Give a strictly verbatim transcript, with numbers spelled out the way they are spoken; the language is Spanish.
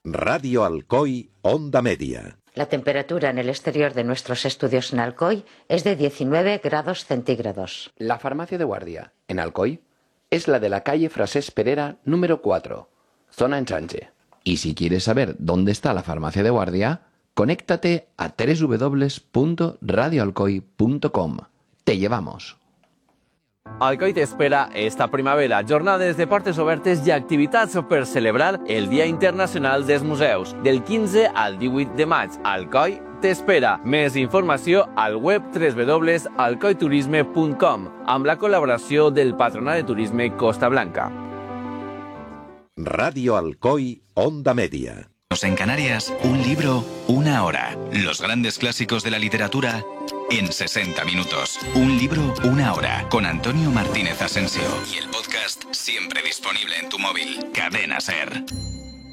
Radio Alcoy, Onda Media. La temperatura en el exterior de nuestros estudios en Alcoy es de diecinueve grados centígrados. La farmacia de guardia, en Alcoy, es la de la calle Francesc Perera número cuatro, zona Ensanche. Y si quieres saber dónde está la farmacia de guardia, conéctate a doble u doble u doble u punto radio alcoy punto com. Te llevamos. Alcoy t'espera esta primavera, jornades de portes obertes i activitats per celebrar el Dia Internacional dels Museus. Del quinze al divuit de maig, Alcoy t'espera. Més informació al web doble u doble u doble u punt alcoy turisme punt com amb la col·laboració del Patronat de Turisme Costa Blanca. Radio Alcoy, Onda Media. En Canarias, un libro, una hora. Los grandes clásicos de la literatura en sesenta minutos. Un libro, una hora. Con Antonio Martínez Asensio. Y el podcast siempre disponible en tu móvil. Cadena SER.